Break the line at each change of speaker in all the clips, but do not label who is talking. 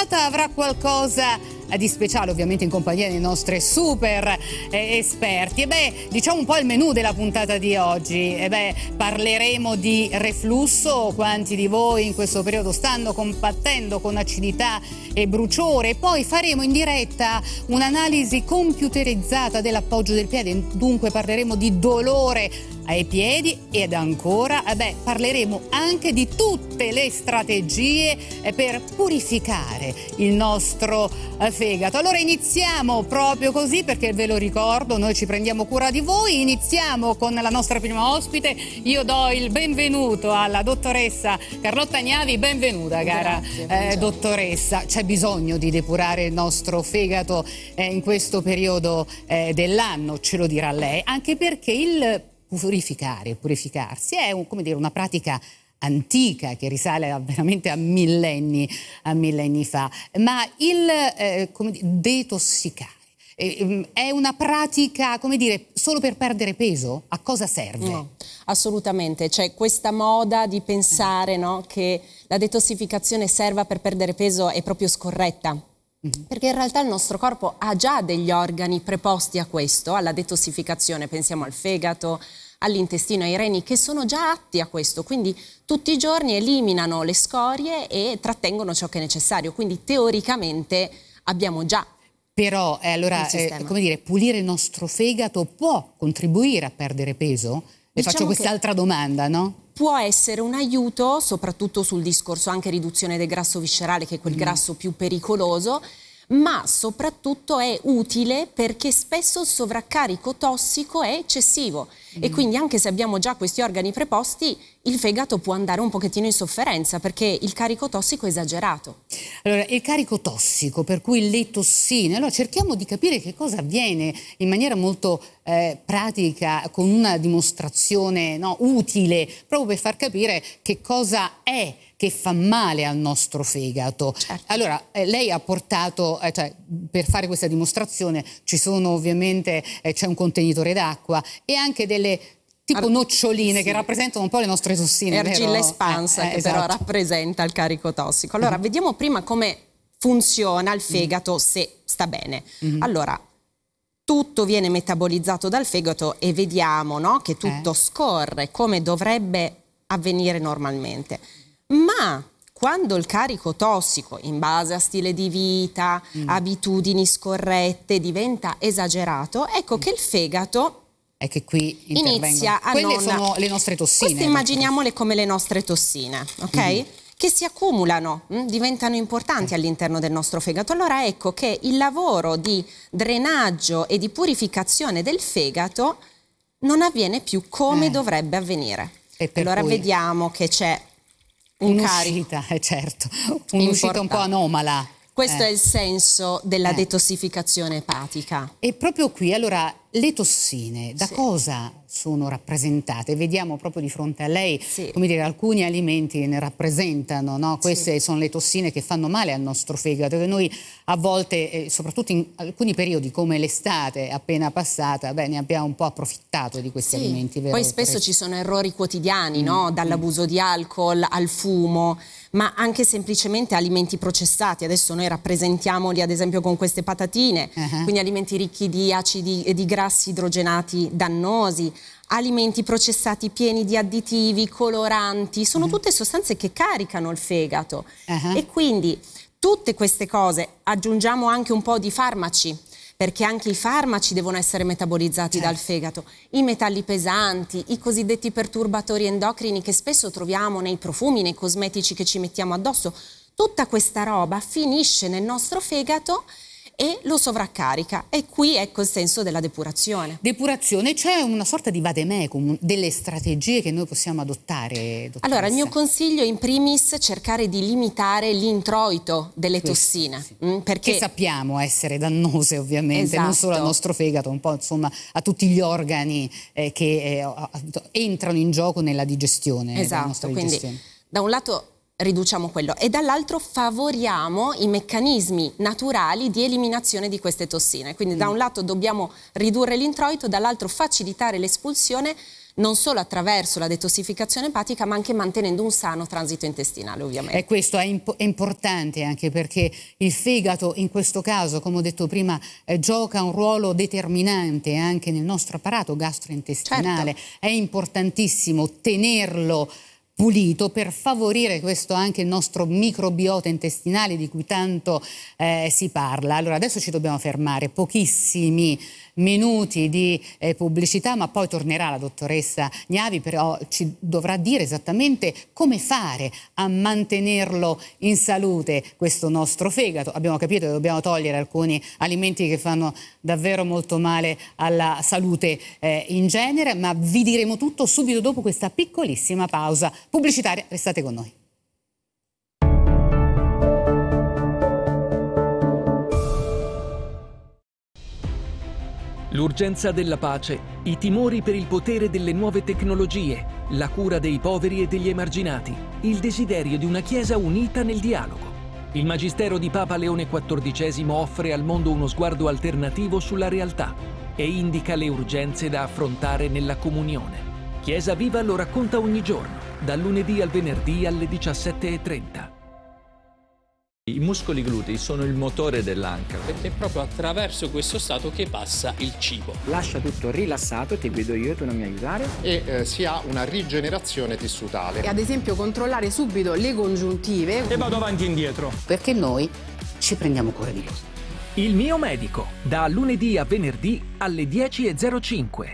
puntata avrà qualcosa di speciale, ovviamente in compagnia dei nostri super esperti. Diciamo un po' il menù della puntata di oggi. Parleremo di reflusso. Quanti di voi in questo periodo stanno combattendo con acidità e bruciore? Poi faremo in diretta un'analisi computerizzata dell'appoggio del piede, dunque parleremo di dolore ai piedi ed ancora parleremo anche di tutte le strategie per purificare il nostro fegato. Allora iniziamo proprio così, perché ve lo ricordo, noi ci prendiamo cura di voi. Iniziamo con la nostra prima ospite. Io do il benvenuto alla dottoressa Carlotta Gnavi. Benvenuta, cara.
Grazie,
dottoressa. C'è bisogno di depurare il nostro fegato in questo periodo dell'anno, ce lo dirà lei, anche perché il purificarsi è una pratica antica che risale veramente a millenni fa, ma il detossicare è una pratica, solo per perdere peso? A cosa serve?
No, assolutamente. C'è questa moda di pensare che la detossificazione serva per perdere peso è proprio scorretta. Perché in realtà il nostro corpo ha già degli organi preposti a questo, alla detossificazione. Pensiamo al fegato, all'intestino, ai reni, che sono già atti a questo, quindi tutti i giorni eliminano le scorie e trattengono ciò che è necessario, quindi teoricamente abbiamo già.
Però pulire il nostro fegato può contribuire a perdere peso? Le faccio quest'altra domanda, no?
Può essere un aiuto, soprattutto sul discorso anche riduzione del grasso viscerale, che è quel grasso più pericoloso, ma soprattutto è utile perché spesso il sovraccarico tossico è eccessivo e quindi anche se abbiamo già questi organi preposti, il fegato può andare un pochettino in sofferenza perché il carico tossico è esagerato.
Allora, il carico tossico, per cui le tossine, allora cerchiamo di capire che cosa avviene in maniera molto pratica, con una dimostrazione utile, proprio per far capire che cosa è che fa male al nostro fegato.
Certo.
Allora, lei ha portato, per fare questa dimostrazione ci sono ovviamente, c'è un contenitore d'acqua e anche delle tipo noccioline che rappresentano un po' le nostre tossine.
Argilla espansa che
esatto.
però rappresenta il carico tossico. Allora, vediamo prima come funziona il fegato se sta bene. Allora, tutto viene metabolizzato dal fegato e vediamo che tutto scorre come dovrebbe avvenire normalmente. Ma quando il carico tossico, in base a stile di vita, abitudini scorrette, diventa esagerato, ecco che il fegato
è che qui
inizia a
quelle sono le nostre tossine.
Queste immaginiamole come le nostre tossine, ok? Che si accumulano, diventano importanti all'interno del nostro fegato. Allora ecco che il lavoro di drenaggio e di purificazione del fegato non avviene più come dovrebbe avvenire. Allora vediamo che c'è
un'uscita, certo, un'uscita un po' anomala.
Questo è il senso della detossificazione epatica.
E proprio qui, allora, le tossine, da cosa sono rappresentate? Vediamo proprio di fronte a lei, alcuni alimenti ne rappresentano, no? Queste sono le tossine che fanno male al nostro fegato, che noi a volte, soprattutto in alcuni periodi come l'estate appena passata, ne abbiamo un po' approfittato di questi alimenti. Vero?
Poi spesso ci sono errori quotidiani, no? Dall'abuso di alcol al fumo, ma anche semplicemente alimenti processati. Adesso noi rappresentiamoli ad esempio con queste patatine, quindi alimenti ricchi di acidi e di grassi idrogenati dannosi, alimenti processati pieni di additivi, coloranti, sono tutte sostanze che caricano il fegato e quindi tutte queste cose, aggiungiamo anche un po' di farmaci, perché anche i farmaci devono essere metabolizzati dal fegato, i metalli pesanti, i cosiddetti perturbatori endocrini che spesso troviamo nei profumi, nei cosmetici che ci mettiamo addosso, tutta questa roba finisce nel nostro fegato e lo sovraccarica e qui ecco il senso della depurazione.
Depurazione, c'è una sorta di vademecum, delle strategie che noi possiamo adottare, dottoressa?
Allora il mio consiglio in primis è cercare di limitare l'introito delle tossine. Perché
che sappiamo essere dannose ovviamente, non solo al nostro fegato, un po' a tutti gli organi che entrano in gioco nella digestione. Della nostra digestione.
Quindi da un lato riduciamo quello e dall'altro favoriamo i meccanismi naturali di eliminazione di queste tossine. Quindi da un lato dobbiamo ridurre l'introito, dall'altro facilitare l'espulsione non solo attraverso la detossificazione epatica, ma anche mantenendo un sano transito intestinale, ovviamente.
E questo è importante anche perché il fegato in questo caso, come ho detto prima, gioca un ruolo determinante anche nel nostro apparato gastrointestinale.
Certo.
È importantissimo tenerlo pulito per favorire questo anche il nostro microbiota intestinale di cui tanto si parla. Allora adesso ci dobbiamo fermare, pochissimi minuti di pubblicità, ma poi tornerà la dottoressa Gnavi, però ci dovrà dire esattamente come fare a mantenerlo in salute questo nostro fegato. Abbiamo capito che dobbiamo togliere alcuni alimenti che fanno davvero molto male alla salute in genere, ma vi diremo tutto subito dopo questa piccolissima pausa pubblicitaria. Restate con noi.
L'urgenza della pace, i timori per il potere delle nuove tecnologie, la cura dei poveri e degli emarginati, il desiderio di una Chiesa unita nel dialogo. Il Magistero di Papa Leone XIV offre al mondo uno sguardo alternativo sulla realtà e indica le urgenze da affrontare nella comunione. Chiesa Viva lo racconta ogni giorno, dal lunedì al venerdì alle 17:30.
I muscoli glutei sono il motore dell'anca.
Perché è proprio attraverso questo stato che passa il cibo.
Lascia tutto rilassato, ti guido io, tu non mi aiutare.
E si ha una rigenerazione tessutale.
E ad esempio controllare subito le congiuntive.
E vado avanti e indietro.
Perché noi ci prendiamo cura di loro.
Il mio medico, da lunedì a venerdì alle 10:05.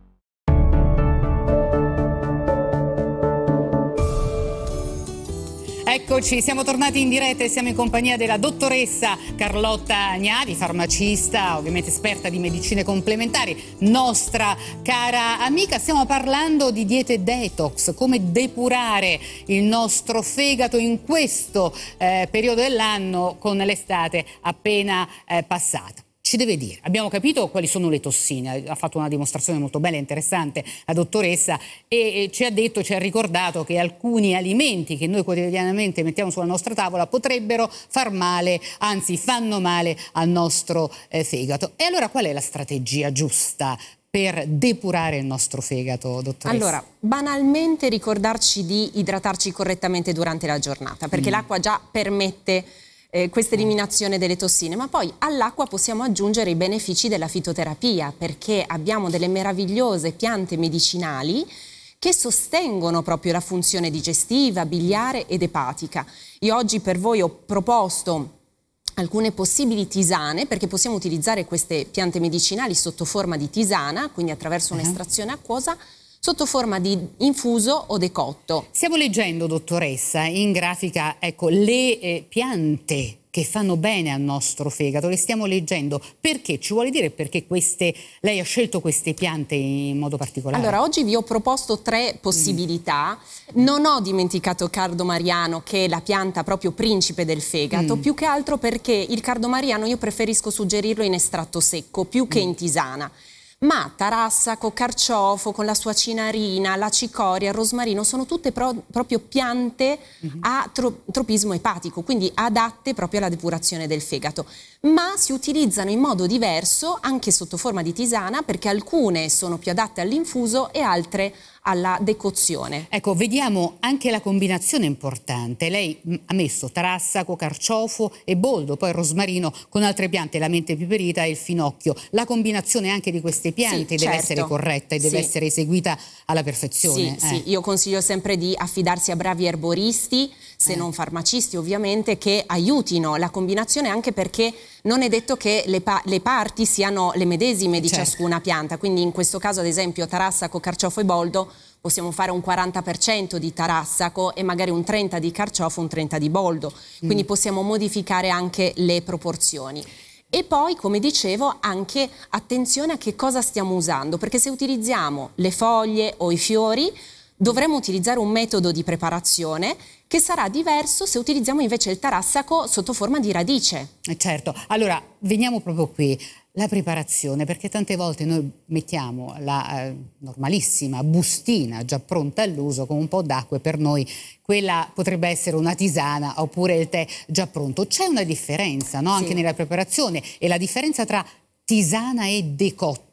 Eccoci, siamo tornati in diretta e siamo in compagnia della dottoressa Carlotta Gnavi, farmacista, ovviamente esperta di medicine complementari, nostra cara amica. Stiamo parlando di diete detox, come depurare il nostro fegato in questo periodo dell'anno con l'estate appena passata. Ci deve dire, abbiamo capito quali sono le tossine, ha fatto una dimostrazione molto bella e interessante la dottoressa e ci ha ricordato che alcuni alimenti che noi quotidianamente mettiamo sulla nostra tavola potrebbero far male, anzi fanno male al nostro fegato. E allora qual è la strategia giusta per depurare il nostro fegato, dottoressa?
Allora, banalmente ricordarci di idratarci correttamente durante la giornata, perché l'acqua già permette questa eliminazione delle tossine, ma poi all'acqua possiamo aggiungere i benefici della fitoterapia, perché abbiamo delle meravigliose piante medicinali che sostengono proprio la funzione digestiva, biliare ed epatica. Io oggi per voi ho proposto alcune possibili tisane, perché possiamo utilizzare queste piante medicinali sotto forma di tisana, quindi attraverso un'estrazione acquosa, sotto forma di infuso o decotto.
Stiamo leggendo, dottoressa, in grafica, ecco, le piante che fanno bene al nostro fegato, le stiamo leggendo. Perché? Ci vuole dire perché lei ha scelto queste piante in modo particolare?
Allora, oggi vi ho proposto 3 possibilità. Non ho dimenticato cardamariano, che è la pianta proprio principe del fegato, più che altro perché il cardamariano io preferisco suggerirlo in estratto secco, più che in tisana. Ma tarassaco, carciofo con la sua cinarina, la cicoria, il rosmarino sono tutte proprio piante a tropismo epatico, quindi adatte proprio alla depurazione del fegato. Ma si utilizzano in modo diverso anche sotto forma di tisana, perché alcune sono più adatte all'infuso e altre alla decozione.
Ecco, vediamo anche la combinazione importante. Lei ha messo tarassaco, carciofo e boldo, poi il rosmarino con altre piante, la mente piperita e il finocchio. La combinazione anche di queste piante deve essere corretta e deve essere eseguita alla perfezione.
Sì, io consiglio sempre di affidarsi a bravi erboristi, se non farmacisti ovviamente, che aiutino la combinazione, anche perché non è detto che le parti siano le medesime di ciascuna pianta, quindi in questo caso ad esempio tarassaco, carciofo e boldo possiamo fare un 40% di tarassaco e magari un 30% di carciofo, un 30% di boldo, quindi possiamo modificare anche le proporzioni. E poi, come dicevo, anche attenzione a che cosa stiamo usando, perché se utilizziamo le foglie o i fiori dovremo utilizzare un metodo di preparazione che sarà diverso se utilizziamo invece il tarassaco sotto forma di radice.
Certo, allora veniamo proprio qui, la preparazione, perché tante volte noi mettiamo la normalissima bustina già pronta all'uso con un po' d'acqua e per noi quella potrebbe essere una tisana oppure il tè già pronto. C'è una differenza, no? Anche nella preparazione, e la differenza tra tisana e decotto.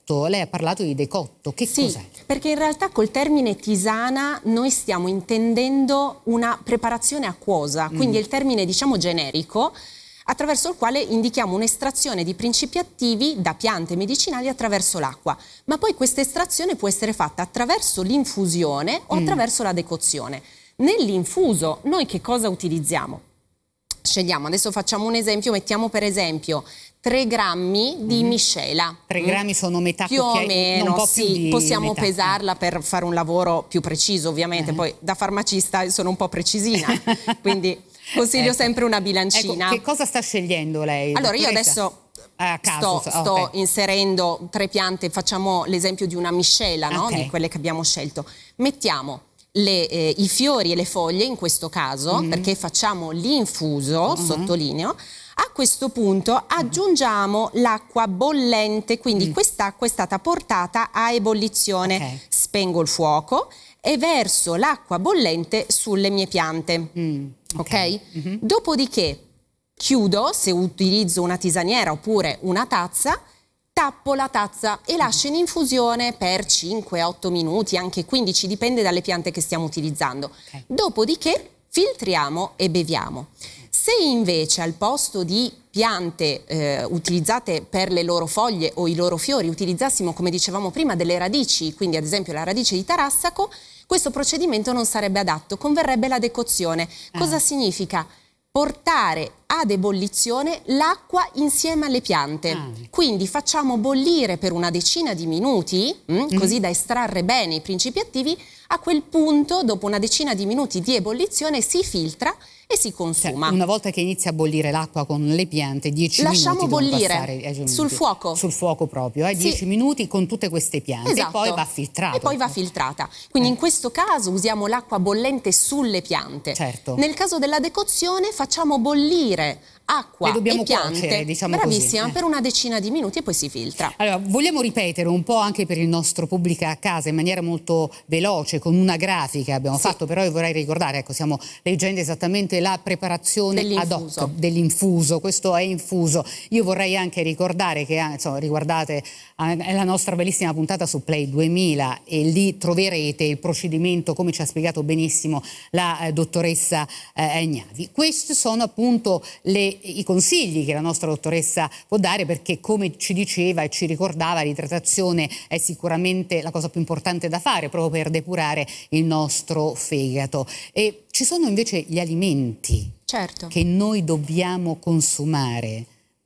decotto. Lei ha parlato di decotto, che
sì,
cos'è?
Perché in realtà col termine tisana noi stiamo intendendo una preparazione acquosa, quindi è il termine diciamo generico attraverso il quale indichiamo un'estrazione di principi attivi da piante medicinali attraverso l'acqua. Ma poi questa estrazione può essere fatta attraverso l'infusione o attraverso la decozione. Nell'infuso noi che cosa utilizziamo? Scegliamo, adesso facciamo un esempio, mettiamo per esempio 3 grammi di miscela.
3 grammi sono metà
più o
cucchiaio,
meno,
un po' più
sì,
di
possiamo
metà.
pesarla per fare un lavoro più preciso ovviamente, poi da farmacista sono un po' precisina, quindi consiglio sempre una bilancina.
Ecco, che cosa sta scegliendo lei?
Allora io
dottoressa?
adesso
A caso,
sto
ok.
inserendo 3 piante, facciamo l'esempio di una miscela, no?
Ok.
Di quelle che abbiamo scelto. Mettiamo i fiori e le foglie in questo caso, perché facciamo l'infuso, sottolineo. A questo punto aggiungiamo l'acqua bollente, quindi quest'acqua è stata portata a ebollizione.
Ok.
Spengo il fuoco e verso l'acqua bollente sulle mie piante. Ok? Dopodiché chiudo, se utilizzo una tisaniera oppure una tazza, tappo la tazza e lascio in infusione per 5-8 minuti, anche 15, dipende dalle piante che stiamo utilizzando.
Ok.
Dopodiché filtriamo e beviamo. Se invece al posto di piante utilizzate per le loro foglie o i loro fiori utilizzassimo, come dicevamo prima, delle radici, quindi ad esempio la radice di tarassaco, questo procedimento non sarebbe adatto, converrebbe la decozione. Cosa significa? Portare ad ebollizione l'acqua insieme alle piante. Quindi facciamo bollire per una decina di minuti, così da estrarre bene i principi attivi. A quel punto, dopo una decina di minuti di ebollizione, si filtra e si consuma.
Cioè, una volta che inizia a bollire l'acqua con le piante, 10
Lasciamo
minuti devono
bollire
passare, 10 minuti.
sul fuoco.
Sul fuoco proprio, 10 minuti con tutte queste piante.
Esatto.
E poi va filtrato.
E poi va filtrata. Quindi in questo caso usiamo l'acqua bollente sulle piante.
Certo.
Nel caso della decozione facciamo bollire acqua
Le dobbiamo
e piante,
cuocere, diciamo
bravissima,
così.
per una decina di minuti e poi si filtra.
Allora, vogliamo ripetere un po' anche per il nostro pubblico a casa in maniera molto veloce, con una grafica abbiamo fatto, però io vorrei ricordare, ecco, stiamo leggendo esattamente la preparazione ad hoc dell'infuso, questo è infuso. Io vorrei anche ricordare che, insomma, riguardate la nostra bellissima puntata su Play 2000 e lì troverete il procedimento, come ci ha spiegato benissimo la dottoressa Gnavi. Questi sono appunto i consigli che la nostra dottoressa può dare, perché come ci diceva e ci ricordava, l'idratazione è sicuramente la cosa più importante da fare proprio per depurare il nostro fegato. E ci sono invece gli alimenti che noi dobbiamo consumare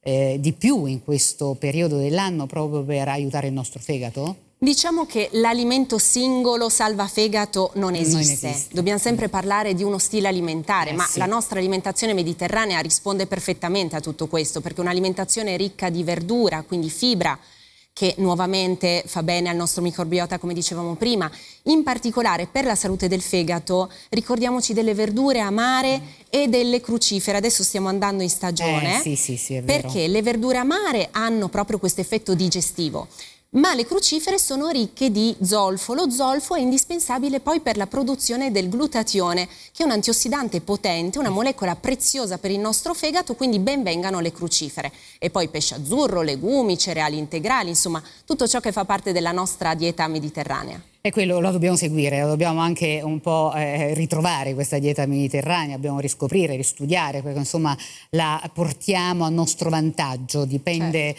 di più in questo periodo dell'anno proprio per aiutare il nostro fegato?
Diciamo che l'alimento singolo salvafegato non esiste. Dobbiamo sempre parlare di uno stile alimentare, ma la nostra alimentazione mediterranea risponde perfettamente a tutto questo, perché è un'alimentazione ricca di verdura, quindi fibra, che nuovamente fa bene al nostro microbiota, come dicevamo prima. In particolare per la salute del fegato ricordiamoci delle verdure amare e delle crucifere. Adesso stiamo andando in stagione,
sì, è vero.
perché le verdure amare hanno proprio questo effetto digestivo. Ma le crucifere sono ricche di zolfo. Lo zolfo è indispensabile poi per la produzione del glutatione, che è un antiossidante potente, una molecola preziosa per il nostro fegato, quindi ben vengano le crucifere. E poi pesce azzurro, legumi, cereali integrali, insomma tutto ciò che fa parte della nostra dieta mediterranea.
E quello lo dobbiamo seguire, lo dobbiamo anche un po' ritrovare questa dieta mediterranea, dobbiamo riscoprire, ristudiare, perché insomma la portiamo a nostro vantaggio, dipende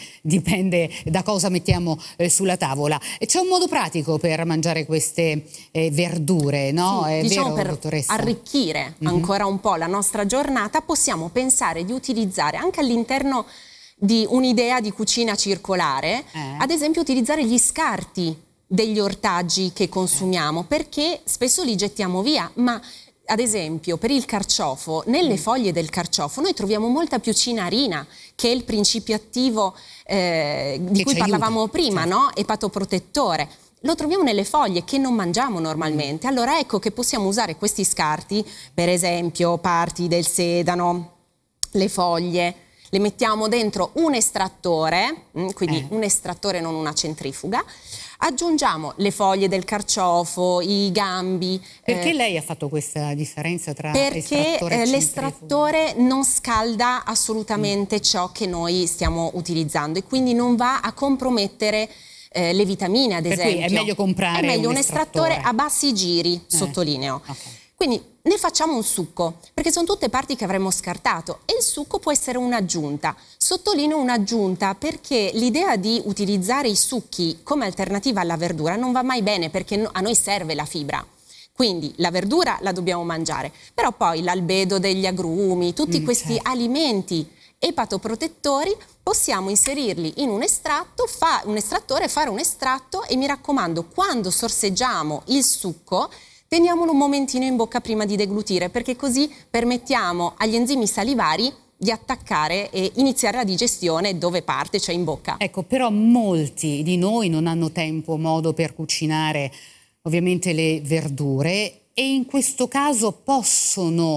da cosa mettiamo sulla tavola. E c'è un modo pratico per mangiare queste verdure, no?
Sì,
è
diciamo
vero,
per
dottoressa?
arricchire ancora un po' la nostra giornata, possiamo pensare di utilizzare anche all'interno di un'idea di cucina circolare, ad esempio utilizzare gli scarti degli ortaggi che consumiamo, perché spesso li gettiamo via, ma ad esempio per il carciofo, nelle foglie del carciofo noi troviamo molta più cinarina, che è il principio attivo di cui parlavamo prima, no? Epatoprotettore. Lo troviamo nelle foglie che non mangiamo normalmente. Allora ecco che possiamo usare questi scarti, per esempio parti del sedano, le foglie, le mettiamo dentro un estrattore, quindi un estrattore, non una centrifuga. Aggiungiamo le foglie del carciofo, i gambi.
Perché lei ha fatto questa differenza tra estrattore e centrifuga?
Perché l'estrattore non scalda assolutamente ciò che noi stiamo utilizzando e quindi non va a compromettere le vitamine ad esempio.
Per cui è meglio comprare
è meglio un estrattore a bassi giri, sottolineo.
Okay.
Quindi ne facciamo un succo, perché sono tutte parti che avremmo scartato e il succo può essere un'aggiunta. Sottolineo un'aggiunta perché l'idea di utilizzare i succhi come alternativa alla verdura non va mai bene, perché a noi serve la fibra. Quindi la verdura la dobbiamo mangiare, però poi l'albedo degli agrumi, tutti questi alimenti epatoprotettori possiamo inserirli in un estrattore, fare un estratto e mi raccomando, quando sorseggiamo il succo teniamolo un momentino in bocca prima di deglutire, perché così permettiamo agli enzimi salivari di attaccare e iniziare la digestione dove parte, cioè in bocca.
Ecco, però molti di noi non hanno tempo o modo per cucinare ovviamente le verdure e in questo caso possono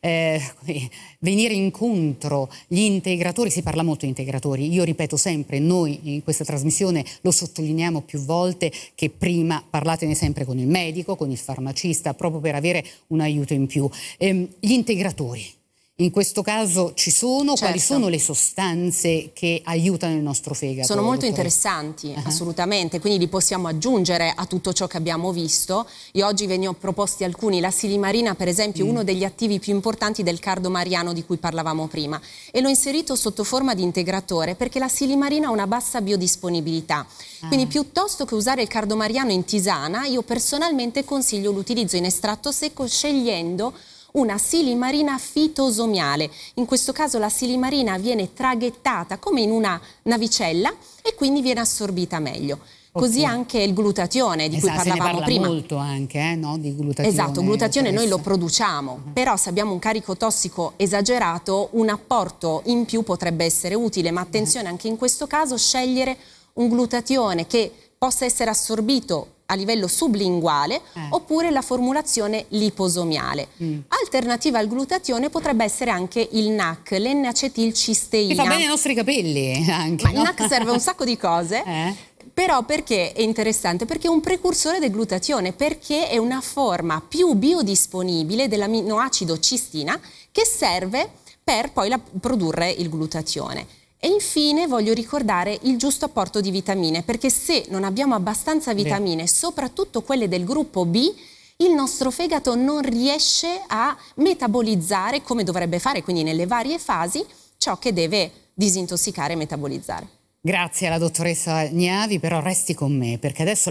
venire incontro gli integratori. Si parla molto di integratori, io ripeto sempre, noi in questa trasmissione lo sottolineiamo più volte, che prima parlatene sempre con il medico, con il farmacista, proprio per avere un aiuto in più. Gli integratori in questo caso ci sono?
Certo.
Quali sono le sostanze che aiutano il nostro fegato?
Sono molto interessanti, assolutamente, quindi li possiamo aggiungere a tutto ciò che abbiamo visto. Io oggi ve ne ho proposti alcuni. La silimarina, per esempio, è uno degli attivi più importanti del cardo mariano di cui parlavamo prima, e l'ho inserito sotto forma di integratore perché la silimarina ha una bassa biodisponibilità. Quindi piuttosto che usare il cardo mariano in tisana, io personalmente consiglio l'utilizzo in estratto secco, scegliendo una silimarina fitosomiale. In questo caso la silimarina viene traghettata come in una navicella e quindi viene assorbita meglio. Così anche il glutatione di cui parlavamo prima.
Se ne parla molto anche, no? Di glutatione.
Esatto, glutatione noi lo produciamo, però se abbiamo un carico tossico esagerato, un apporto in più potrebbe essere utile, ma attenzione anche in questo caso scegliere un glutatione che possa essere assorbito a livello sublinguale oppure la formulazione liposomiale. Alternativa al glutatione potrebbe essere anche il NAC, l'N-acetilcisteina.
Che fa bene ai nostri capelli anche.
Ma il NAC serve a un sacco di cose. Però perché è interessante? Perché è un precursore del glutatione, perché è una forma più biodisponibile dell'aminoacido cistina che serve per poi produrre il glutatione. E infine voglio ricordare il giusto apporto di vitamine, perché se non abbiamo abbastanza vitamine, soprattutto quelle del gruppo B, il nostro fegato non riesce a metabolizzare come dovrebbe fare, quindi nelle varie fasi, ciò che deve disintossicare e metabolizzare.
Grazie alla dottoressa Gnavi, però resti con me perché adesso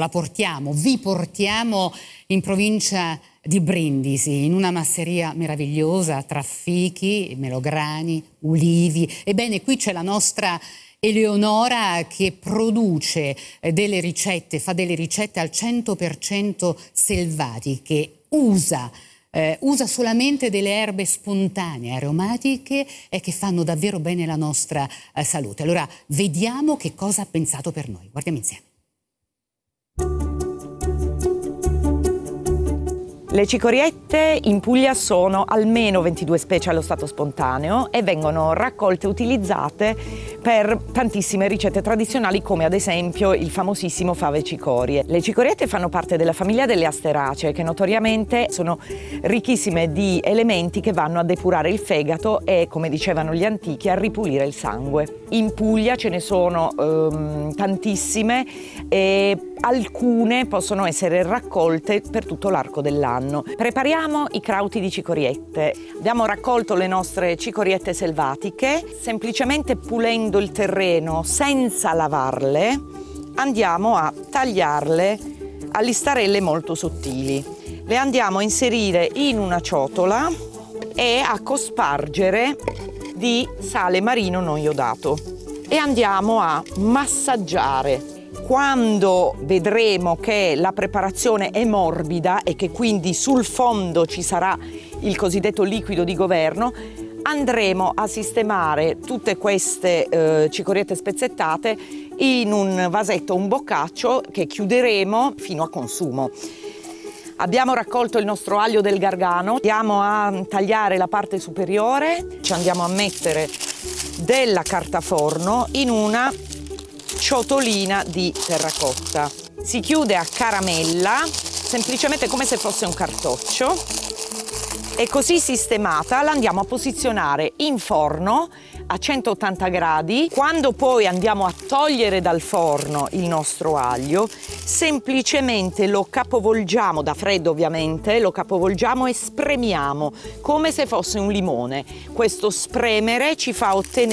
vi portiamo in provincia di Brindisi, in una masseria meravigliosa tra fichi, melograni, ulivi. Ebbene, qui c'è la nostra Eleonora che produce delle ricette, fa delle ricette al 100% selvatiche, usa solamente delle erbe spontanee, aromatiche e che fanno davvero bene alla nostra salute. Allora, vediamo che cosa ha pensato per noi. Guardiamo insieme.
Le cicoriette in Puglia sono almeno 22 specie allo stato spontaneo e vengono raccolte e utilizzate per tantissime ricette tradizionali, come ad esempio il famosissimo fave cicorie. Le cicoriette fanno parte della famiglia delle asteracee, che notoriamente sono ricchissime di elementi che vanno a depurare il fegato e, come dicevano gli antichi, a ripulire il sangue. In Puglia ce ne sono tantissime e alcune possono essere raccolte per tutto l'arco dell'anno. Prepariamo i crauti di cicoriette. Abbiamo raccolto le nostre cicoriette selvatiche, semplicemente pulendo il terreno senza lavarle, andiamo a tagliarle a listarelle molto sottili. Le andiamo a inserire in una ciotola e a cospargere di sale marino non iodato e andiamo a massaggiare. Quando vedremo che la preparazione è morbida e che quindi sul fondo ci sarà il cosiddetto liquido di governo, andremo a sistemare tutte queste cicoriette spezzettate in un vasetto, un boccaccio che chiuderemo fino a consumo. Abbiamo raccolto il nostro aglio del Gargano, andiamo a tagliare la parte superiore, ci andiamo a mettere della carta forno in una ciotolina di terracotta. Si chiude a caramella, semplicemente come se fosse un cartoccio, e così sistemata la andiamo a posizionare in forno a 180 gradi. Quando poi andiamo a togliere dal forno il nostro aglio, semplicemente lo capovolgiamo, da freddo ovviamente, lo capovolgiamo e spremiamo come se fosse un limone. Questo spremere ci fa ottenere